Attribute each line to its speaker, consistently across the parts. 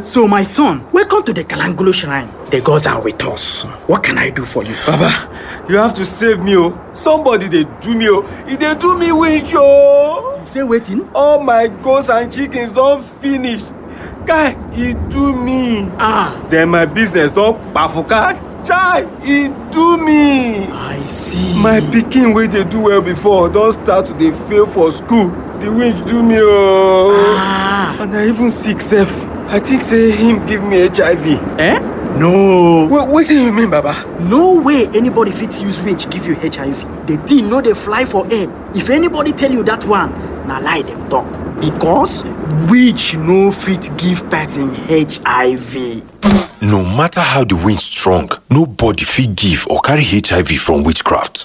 Speaker 1: So, my son, welcome to the Kalangolo Shrine. The gods are with us. What can I do for you?
Speaker 2: Baba, you have to save me, oh. Somebody, they do me, oh. They do me with you.
Speaker 1: You say waiting?
Speaker 2: All my goats and chickens don't finish. Guy, he do me. Then my business don't pafuka. Chai, he do me.
Speaker 1: I see.
Speaker 2: My pikin wey dey do well before don start to dey fail for school. The winch do me, oh. And I even sick sef. I think say him give me HIV.
Speaker 1: No.
Speaker 2: What do you mean, Baba?
Speaker 1: No way anybody fit use witch give you HIV. The thing no dey fly for air. If anybody tell you that one, na lie dem talk. Because witch no fit give person HIV.
Speaker 3: No matter how the wind strong, nobody fit give or carry HIV from witchcraft.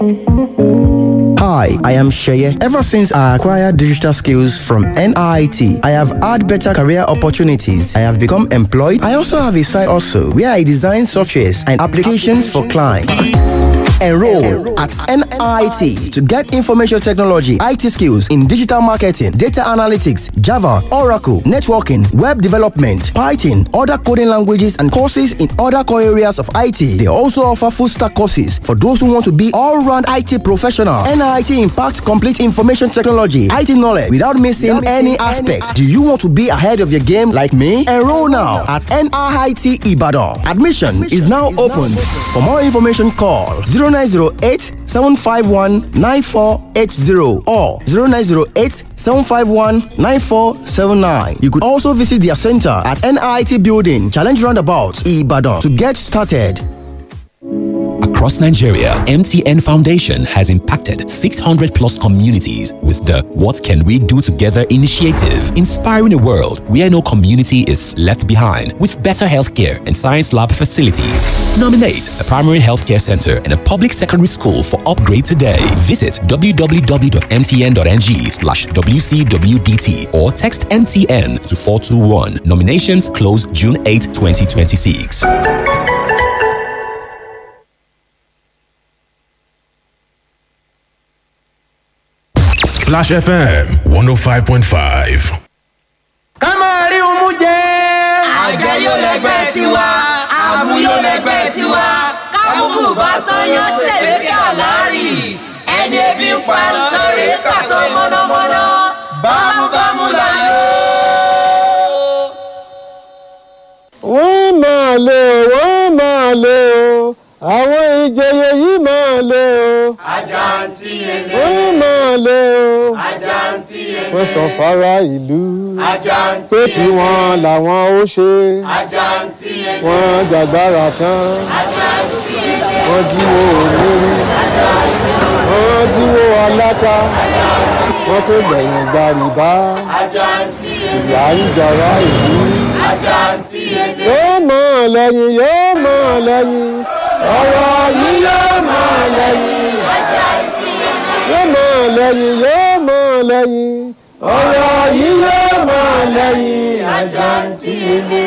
Speaker 4: Hi, I am Sheye. Ever since I acquired digital skills from NIT, I have had better career opportunities. I have become employed. I also have a side also where I design softwares and applications for clients. Enroll at NIT to get information technology, IT skills in digital marketing, data analytics, Java, Oracle, networking, web development, Python, other coding languages, and courses in other core areas of IT. They also offer full stack courses for those who want to be all-round IT professional. NIT impacts complete information technology, IT knowledge without missing any aspects. Do you want to be ahead of your game like me? Enroll now at NIT Ibadan. Admission is now open. For more information, call 0908-751-9480 or 0908-751-9479. You could also visit their center at NIT Building, Challenge Roundabout, Ibadan to get started.
Speaker 5: Across Nigeria, MTN Foundation has impacted 600 plus communities with the What Can We Do Together initiative, inspiring a world where no community is left behind with better healthcare and science lab facilities. Nominate a primary healthcare center and a public secondary school for upgrade today. Visit www.mtn.ng/WCWDT or text MTN to 421. Nominations close June 8, 2026.
Speaker 6: Splash FM 105.5.
Speaker 7: Kamari umuje ajayo lẹ́gbẹ̀ẹ́ tiwa amuyo lẹ́gbẹ̀ẹ́ tiwa kamuku basanyo seleke alari ẹni ebi ń pa lórí kàtó mọ̀nàmọ́ná bámúbámú láyò.
Speaker 8: wọ́n máa lé o àwọn ìjòyè yìí máa lé o.
Speaker 7: Àjàntí ele.
Speaker 8: wọ́n máa lé o.
Speaker 7: Àjàntí ele.
Speaker 8: wọ́n sọ fara ìlú.
Speaker 7: Àjàntí
Speaker 8: ele. pé tiwọn làwọn ó ṣe.
Speaker 7: Àjàntí ele.
Speaker 8: wọ́n jàgbára tán.
Speaker 7: Àjàntí ele.
Speaker 8: wọ́n jíwó olórí. wọ́n jíwó aláta. wọ́n tó gbẹ̀yìn gbàrìbá.
Speaker 7: Àjàntí ele.
Speaker 8: ìyá ń jọra ìlú.
Speaker 7: Àjàntí ele.
Speaker 8: yóò mọ̀ lẹ́yìn ọ̀rọ̀ yìí yóò mọ̀ lẹ́yìn. yóò mọ̀ lẹ́yìn ọ̀rọ̀ yìí yóò mọ̀ lẹ́yìn.
Speaker 7: Àjàntí ele.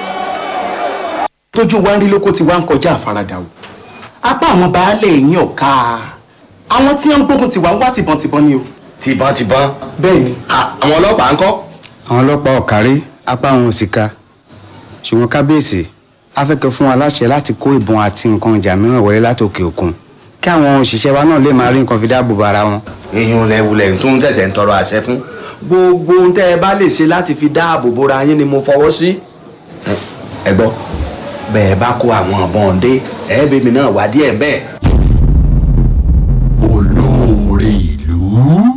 Speaker 1: Tójú wa ń rí lóko tí wá ń kọjá àfaradà o. Apá àwọn baálé yín ọ̀ka. Àwọn tí wọ́n ń gbógun tiwa ń wá tìbọntìbọn ni o.
Speaker 9: Tìbọntìbọn?
Speaker 1: Bẹ́ẹ̀ ni.
Speaker 9: Àwọn ọlọ́pàá ń kọ́?
Speaker 10: Àwọn ọlọ́pàá ọ̀kárí apá àwọn òsìka. Ṣùgbọ́n kábíyèsí afẹ́kẹ́ fún wa láṣẹ láti kó ìbọn àti nǹkan ìjà mìíràn wọlé látòkè òkun kí àwọn òṣìṣẹ́ wa náà lè máa rí nǹkan fi dáàbò bo ara wọn.
Speaker 9: Èèyàn lẹ́wulẹ̀ tó ń tẹ̀sẹ̀ ń tọrọ àṣẹ fún. Gbogbo ohun tẹ́ ẹ bá lè ṣe láti fi dáàbò bora yín ni mo fọwọ́ sí. Ẹ gbọ́ bẹ́ẹ̀ bá kó àwọn ọ̀bọ̀n dé ẹ̀ẹ́bẹ̀mí náà wá díẹ̀ bẹ́ẹ̀.